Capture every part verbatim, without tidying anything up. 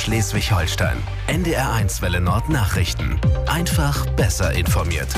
Schleswig-Holstein. N D R eins Welle Nord Nachrichten. Einfach besser informiert.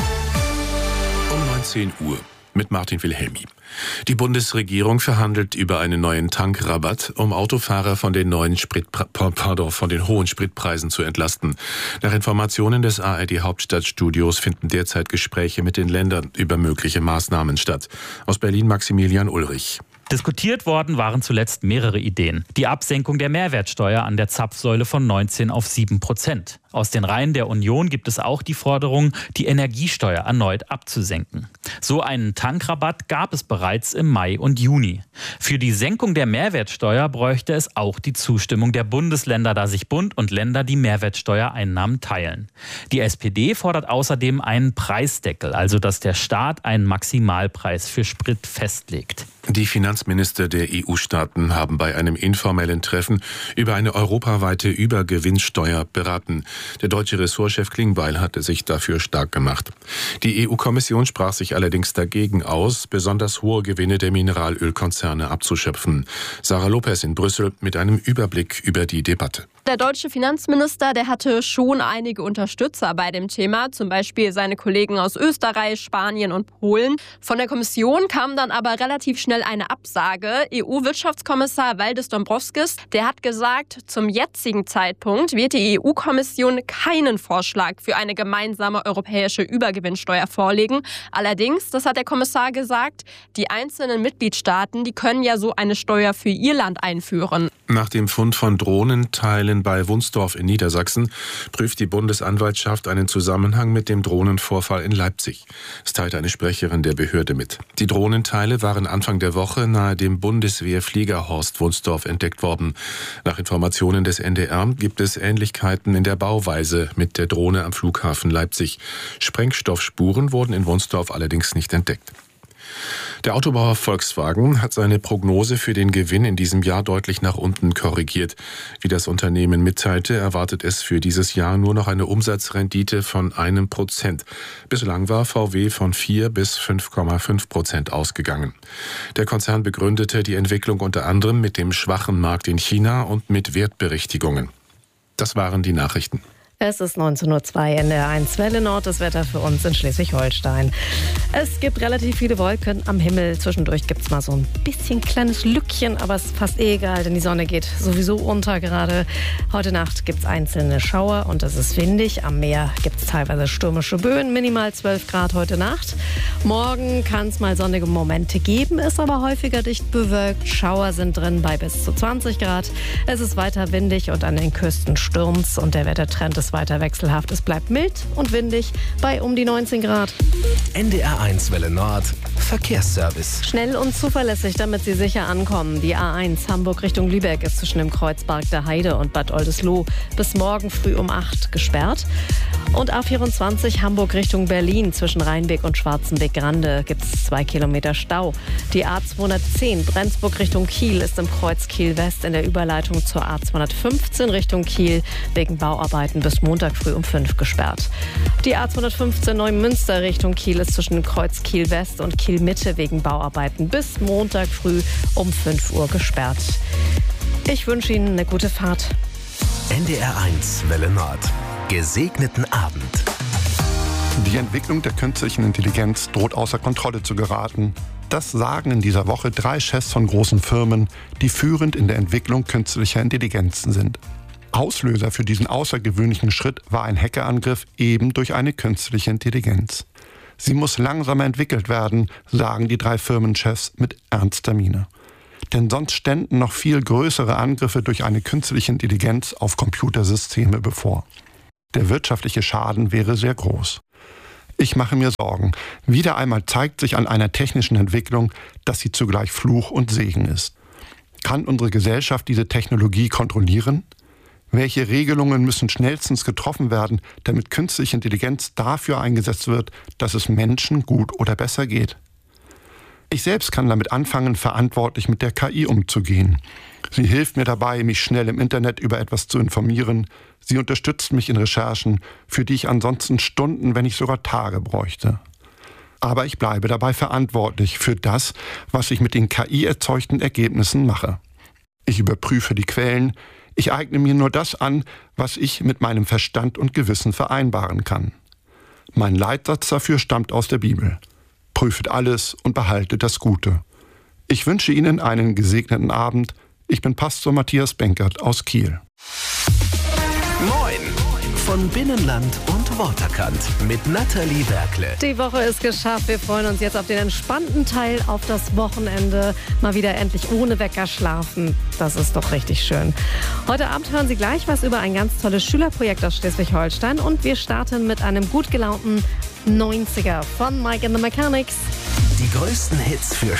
Um neunzehn Uhr mit Martin Wilhelmi. Die Bundesregierung verhandelt über einen neuen Tankrabatt, um Autofahrer von den neuen Sprit, pardon, von den hohen Spritpreisen zu entlasten. Nach Informationen des A R D Hauptstadtstudios finden derzeit Gespräche mit den Ländern über mögliche Maßnahmen statt. Aus Berlin Maximilian Ulrich. Diskutiert worden waren zuletzt mehrere Ideen. Die Absenkung der Mehrwertsteuer an der Zapfsäule von neunzehn auf sieben Prozent. Aus den Reihen der Union gibt es auch die Forderung, die Energiesteuer erneut abzusenken. So einen Tankrabatt gab es bereits im Mai und Juni. Für die Senkung der Mehrwertsteuer bräuchte es auch die Zustimmung der Bundesländer, da sich Bund und Länder die Mehrwertsteuereinnahmen teilen. Die S P D fordert außerdem einen Preisdeckel, also dass der Staat einen Maximalpreis für Sprit festlegt. Die Finanzminister der E U-Staaten haben bei einem informellen Treffen über eine europaweite Übergewinnsteuer beraten. Der deutsche Ressortchef Klingbeil hatte sich dafür stark gemacht. Die E U-Kommission sprach sich allerdings dagegen aus, besonders hohe Gewinne der Mineralölkonzerne abzuschöpfen. Sarah Lopez in Brüssel mit einem Überblick über die Debatte. Der deutsche Finanzminister, der hatte schon einige Unterstützer bei dem Thema, zum Beispiel seine Kollegen aus Österreich, Spanien und Polen. Von der Kommission kam dann aber relativ schnell eine Absage. E U-Wirtschaftskommissar Valdis Dombrovskis, der hat gesagt, zum jetzigen Zeitpunkt wird die E U-Kommission keinen Vorschlag für eine gemeinsame europäische Übergewinnsteuer vorlegen. Allerdings, das hat der Kommissar gesagt, die einzelnen Mitgliedstaaten, die können ja so eine Steuer für ihr Land einführen. Nach dem Fund von Drohnenteilen bei Wunsdorf in Niedersachsen prüft die Bundesanwaltschaft einen Zusammenhang mit dem Drohnenvorfall in Leipzig. Es teilte eine Sprecherin der Behörde mit. Die Drohnenteile waren Anfang der Woche nahe dem Bundeswehrfliegerhorst Wunsdorf entdeckt worden. Nach Informationen des N D R gibt es Ähnlichkeiten in der Bauweise mit der Drohne am Flughafen Leipzig. Sprengstoffspuren wurden in Wunsdorf allerdings nicht entdeckt. Der Autobauer Volkswagen hat seine Prognose für den Gewinn in diesem Jahr deutlich nach unten korrigiert. Wie das Unternehmen mitteilte, erwartet es für dieses Jahr nur noch eine Umsatzrendite von einem Prozent. Bislang war V W von vier bis fünf Komma fünf Prozent ausgegangen. Der Konzern begründete die Entwicklung unter anderem mit dem schwachen Markt in China und mit Wertberichtigungen. Das waren die Nachrichten. Es ist neunzehn Uhr zwei, N D R eins Welle Nord, das Wetter für uns in Schleswig-Holstein. Es gibt relativ viele Wolken am Himmel. Zwischendurch gibt es mal so ein bisschen kleines Lückchen, aber es ist fast eh egal, denn die Sonne geht sowieso unter gerade. Heute Nacht gibt es einzelne Schauer und es ist windig. Am Meer gibt es teilweise stürmische Böen, minimal zwölf Grad heute Nacht. Morgen kann es mal sonnige Momente geben, ist aber häufiger dicht bewölkt. Schauer sind drin bei bis zu zwanzig Grad. Es ist weiter windig und an den Küsten stürmt's und der Wettertrend ist weiter wechselhaft. Es bleibt mild und windig bei um die neunzehn Grad. N D R eins Welle Nord Verkehrsservice. Schnell und zuverlässig, damit Sie sicher ankommen. Die A eins Hamburg Richtung Lübeck ist zwischen dem Kreuzberg der Heide und Bad Oldesloe bis morgen früh um acht gesperrt. Und A vierundzwanzig Hamburg Richtung Berlin zwischen Rheinbeck und Schwarzenbeck-Grande gibt es zwei Kilometer Stau. Die A zweihundertzehn Brenzburg Richtung Kiel ist im Kreuz Kiel-West in der Überleitung zur A zweihundertfünfzehn Richtung Kiel wegen Bauarbeiten bis Montag früh um fünf gesperrt. Die A zweihundertfünfzehn Neumünster Richtung Kiel ist zwischen dem Kreuz Kiel-West und Kiel-Mitte wegen Bauarbeiten bis Montag früh um fünf Uhr gesperrt. Ich wünsche Ihnen eine gute Fahrt. N D R eins Welle Nord. Gesegneten Abend. Die Entwicklung der künstlichen Intelligenz droht außer Kontrolle zu geraten. Das sagen in dieser Woche drei Chefs von großen Firmen, die führend in der Entwicklung künstlicher Intelligenzen sind. Auslöser für diesen außergewöhnlichen Schritt war ein Hackerangriff eben durch eine künstliche Intelligenz. Sie muss langsamer entwickelt werden, sagen die drei Firmenchefs mit ernster Miene. Denn sonst ständen noch viel größere Angriffe durch eine künstliche Intelligenz auf Computersysteme bevor. Der wirtschaftliche Schaden wäre sehr groß. Ich mache mir Sorgen. Wieder einmal zeigt sich an einer technischen Entwicklung, dass sie zugleich Fluch und Segen ist. Kann unsere Gesellschaft diese Technologie kontrollieren? Welche Regelungen müssen schnellstens getroffen werden, damit künstliche Intelligenz dafür eingesetzt wird, dass es Menschen gut oder besser geht? Ich selbst kann damit anfangen, verantwortlich mit der K I umzugehen. Sie hilft mir dabei, mich schnell im Internet über etwas zu informieren. Sie unterstützt mich in Recherchen, für die ich ansonsten Stunden, wenn nicht sogar Tage bräuchte. Aber ich bleibe dabei verantwortlich für das, was ich mit den K I-erzeugten Ergebnissen mache. Ich überprüfe die Quellen. Ich eigne mir nur das an, was ich mit meinem Verstand und Gewissen vereinbaren kann. Mein Leitsatz dafür stammt aus der Bibel. Prüfet alles und behaltet das Gute. Ich wünsche Ihnen einen gesegneten Abend. Ich bin Pastor Matthias Benkert aus Kiel. Moin von Binnenland und Waterkant mit Nathalie Berkle. Die Woche ist geschafft. Wir freuen uns jetzt auf den entspannten Teil, auf das Wochenende. Mal wieder endlich ohne Wecker schlafen. Das ist doch richtig schön. Heute Abend hören Sie gleich was über ein ganz tolles Schülerprojekt aus Schleswig-Holstein. Und wir starten mit einem gut gelaunten neunziger von Mike and the Mechanics. Die größten Hits für